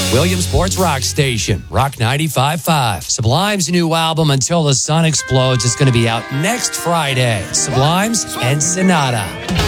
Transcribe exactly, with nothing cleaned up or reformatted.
Williamsport's rock station, Rock ninety-five point five. Sublime's new album, Until the Sun Explodes, is going to be out next Friday. Sublime's Ensenada.